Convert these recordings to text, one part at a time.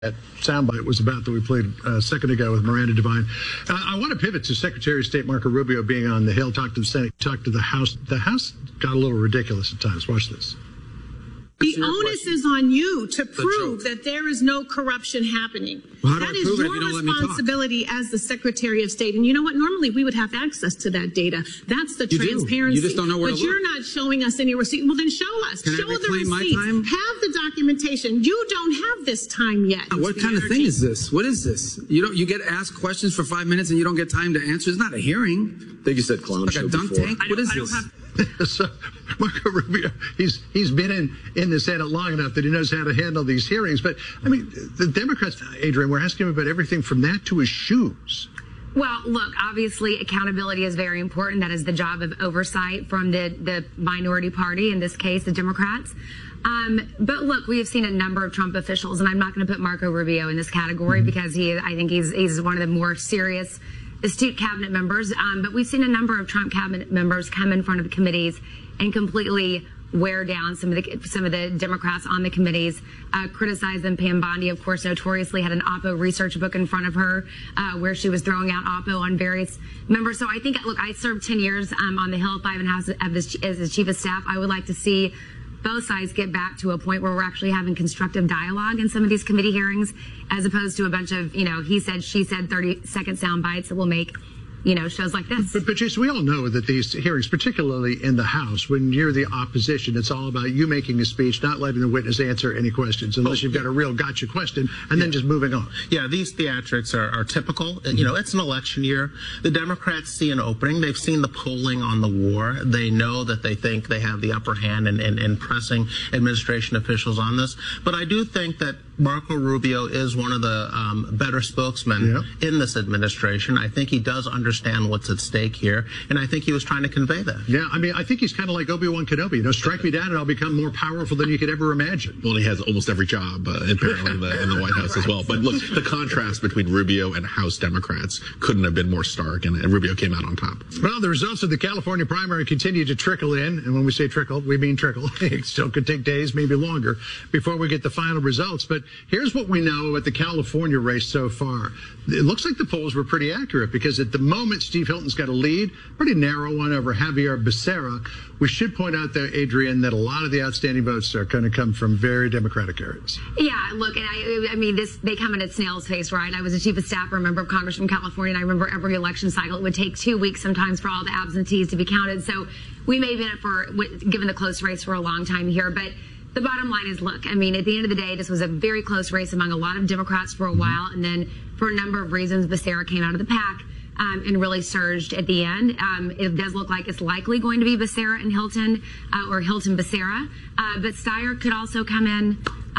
that soundbite was about that we played a second ago with Miranda Devine. I want to pivot to Secretary of State Marco Rubio being on the Hill, talk to the Senate, talk to the House. The House got a little ridiculous at times. Watch this. The onus is on you to prove that there is no corruption happening. Well, that is your responsibility as the Secretary of State. And you know what? Normally we would have access to that data. That's the transparency. You just don't know where to look. But you're not showing us any receipt. Well, then show us. Can show I the reclaim my receipts. time? Have the documentation. You don't have this time yet. What kind of thing is this? What is this? You get asked questions for 5 minutes and you don't get time to answer. It's not a hearing. I think you said clown like show a dunk before. tank. What is this? So Marco Rubio, he's been in the Senate long enough that he knows how to handle these hearings. But I mean, the Democrats, Adrienne, we're asking him about everything from that to his shoes. Well, look, obviously accountability is very important. That is the job of oversight from the minority party, in this case, the Democrats. But look, we have seen a number of Trump officials, and I'm not going to put Marco Rubio in this category because I think he's one of the more serious, astute cabinet members. But we've seen a number of Trump cabinet members come in front of the committees and completely wear down some of the Democrats on the committees, criticize them. Pam Bondi, of course, notoriously had an Oppo research book in front of her where she was throwing out Oppo on various members. So I think, look, I served 10 years on the Hill, 5.5 as the chief of staff. I would like to see both sides get back to a point where we're actually having constructive dialogue in some of these committee hearings, as opposed to a bunch of, he said, she said, 30-second sound bites that will make shows like this. But Jason, we all know that these hearings, particularly in the House, when you're the opposition, it's all about you making a speech, not letting the witness answer any questions, unless you've got a real gotcha question, and then just moving on. Yeah, these theatrics are typical. It's an election year. The Democrats see an opening. They've seen the polling on the war. They know that they think they have the upper hand in pressing administration officials on this. But I do think that Marco Rubio is one of the better spokesmen in this administration. I think he does understand what's at stake here, and I think he was trying to convey that. Yeah, I mean, I think he's kind of like Obi-Wan Kenobi. Strike me down and I'll become more powerful than you could ever imagine. Well, he has almost every job, apparently, in the White House as well. But look, the contrast between Rubio and House Democrats couldn't have been more stark, and Rubio came out on top. Well, the results of the California primary continue to trickle in, and when we say trickle, we mean trickle. It still could take days, maybe longer, before we get the final results. But here's what we know about the California race so far. It looks like the polls were pretty accurate, because at the moment, Steve Hilton's got a lead, pretty narrow one over Javier Becerra. We should point out, though, Adrienne, that a lot of the outstanding votes are going to come from very Democratic areas. Yeah, look, and I mean, they come in at snail's pace, right? I was a chief of staff or a member of Congress from California, and I remember every election cycle, it would take 2 weeks sometimes for all the absentees to be counted. So we may have been in it for, given the close race, for a long time here. But the bottom line is, look, I mean, at the end of the day, this was a very close race among a lot of Democrats for a while. And then for a number of reasons, Becerra came out of the pack and really surged at the end. It does look like it's likely going to be Becerra and Hilton, or Hilton Becerra. But Steyer could also come in,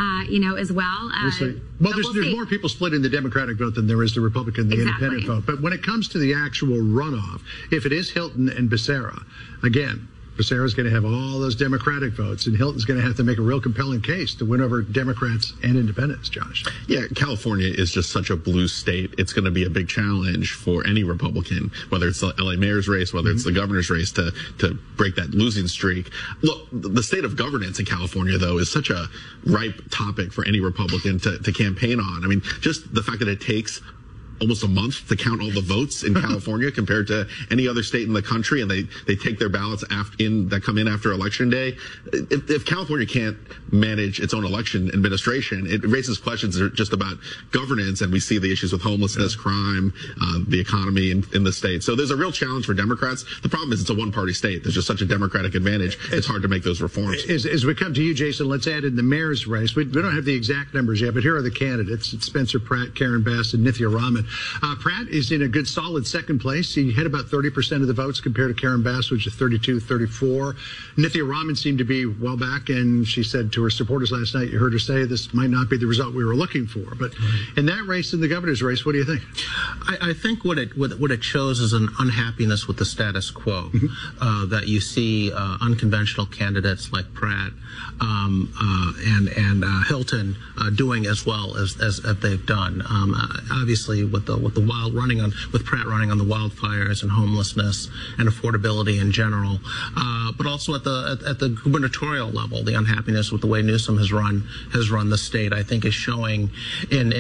as well. Well, there's more people splitting the Democratic vote than there is the Republican, the independent vote. But when it comes to the actual runoff, if it is Hilton and Becerra, again, Becerra's going to have all those Democratic votes, and Hilton's going to have to make a real compelling case to win over Democrats and independents, Josh. Yeah, California is just such a blue state. It's going to be a big challenge for any Republican, whether it's the LA mayor's race, whether it's the governor's race, to break that losing streak. Look, the state of governance in California, though, is such a ripe topic for any Republican to campaign on. I mean, just the fact that it takes almost a month to count all the votes in California compared to any other state in the country, and they take their ballots that come in after Election Day. If California can't manage its own election administration, it raises questions just about governance, and we see the issues with homelessness, crime, the economy in the state. So there's a real challenge for Democrats. The problem is it's a one-party state. There's just such a Democratic advantage. It's hard to make those reforms. As we come to you, Jason, let's add in the mayor's race. We don't have the exact numbers yet, but here are the candidates. It's Spencer Pratt, Karen Bass, and Nithya Raman. Pratt is in a good, solid second place. He had about 30% of the votes compared to Karen Bass, which is 32-34. Nithya Raman seemed to be well back, and she said to her supporters last night, you heard her say, this might not be the result we were looking for. But in that race, in the governor's race, what do you think? I think what it shows is an unhappiness with the status quo, that you see unconventional candidates like Pratt and Hilton doing as well as they've done. Obviously, with with Pratt running on the wildfires and homelessness and affordability in general, but also at the gubernatorial level, the unhappiness with the way Newsom has run the state, I think, is showing in